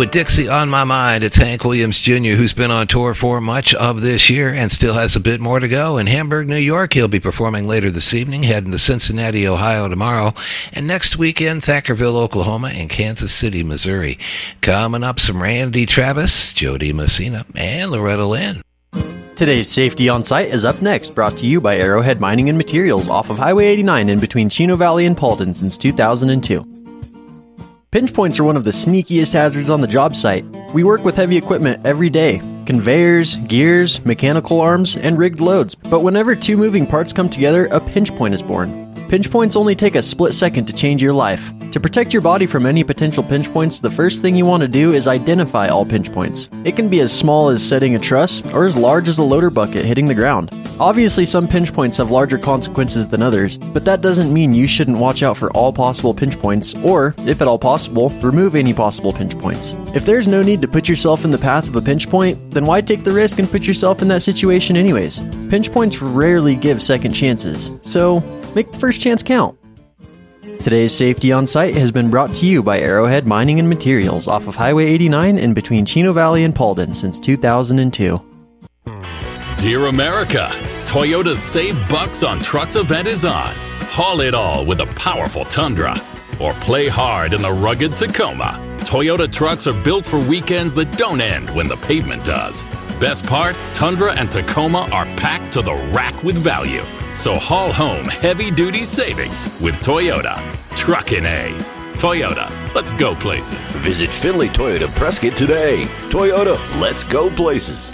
with Dixie on My Mind. It's Hank Williams Jr., who's been on tour for much of this year and still has a bit more to go. In Hamburg, New York, he'll be performing later this evening, heading to Cincinnati, Ohio tomorrow, and next weekend, Thackerville, Oklahoma, and Kansas City, Missouri. Coming up, some Randy Travis, Jody Messina, and Loretta Lynn. Today's Safety on Site is up next, brought to you by Arrowhead Mining and Materials off of Highway 89 in between Chino Valley and Paulden since 2002. Pinch points are one of the sneakiest hazards on the job site. We work with heavy equipment every day. Conveyors, gears, mechanical arms, and rigged loads. But whenever two moving parts come together, a pinch point is born. Pinch points only take a split second to change your life. To protect your body from any potential pinch points, the first thing you want to do is identify all pinch points. It can be as small as setting a truss, or as large as a loader bucket hitting the ground. Obviously, some pinch points have larger consequences than others, but that doesn't mean you shouldn't watch out for all possible pinch points, or, if at all possible, remove any possible pinch points. If there's no need to put yourself in the path of a pinch point, then why take the risk and put yourself in that situation anyways? Pinch points rarely give second chances, so make the first chance count. Today's Safety on Site has been brought to you by Arrowhead Mining and Materials off of Highway 89 in between Chino Valley and Paulden since 2002. Dear America, Toyota's Save Bucks on Trucks event is on. Haul it all with a powerful Tundra, or play hard in the rugged Tacoma. Toyota trucks are built for weekends that don't end when the pavement does. Best part, Tundra and Tacoma are packed to the rack with value. So haul home heavy-duty savings with Toyota. Truckin' A. Toyota, let's go places. Visit Finley Toyota Prescott today. Toyota, let's go places.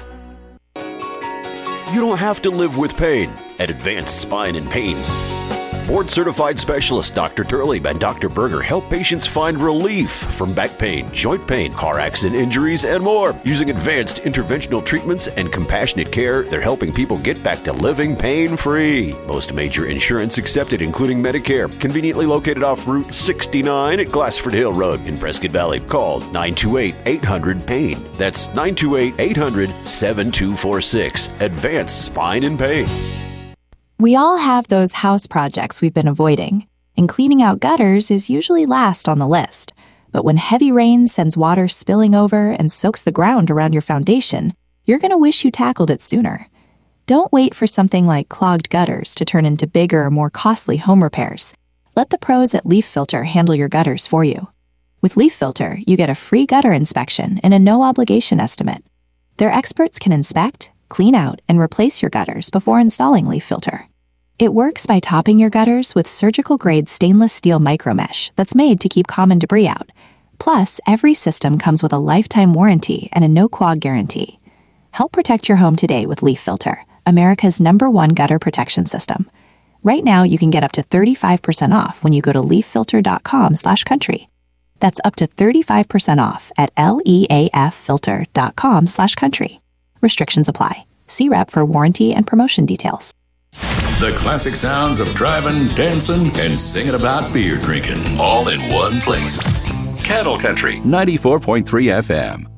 You don't have to live with pain at Advanced Spine and Pain. Board-certified specialists Dr. Turley and Dr. Berger help patients find relief from back pain, joint pain, car accident injuries, and more. Using advanced interventional treatments and compassionate care, they're helping people get back to living pain-free. Most major insurance accepted, including Medicare. Conveniently located off Route 69 at Glassford Hill Road in Prescott Valley. Call 928-800-PAIN. That's 928-800-7246. Advanced Spine and Pain. We all have those house projects we've been avoiding, and cleaning out gutters is usually last on the list. But when heavy rain sends water spilling over and soaks the ground around your foundation, you're going to wish you tackled it sooner. Don't wait for something like clogged gutters to turn into bigger, more costly home repairs. Let the pros at Leaf Filter handle your gutters for you. With Leaf Filter, you get a free gutter inspection and a no-obligation estimate. Their experts can inspect, clean out, and replace your gutters before installing Leaf Filter. It works by topping your gutters with surgical-grade stainless steel micromesh that's made to keep common debris out. Plus, every system comes with a lifetime warranty and a no-clog guarantee. Help protect your home today with Leaf Filter, America's #1 gutter protection system. Right now, you can get up to 35% off when you go to leaffilter.com/country. That's up to 35% off at leaffilter.com/country. Restrictions apply. See rep for warranty and promotion details. The classic sounds of driving, dancing, and singing about beer drinking, all in one place. Cattle Country 94.3 FM.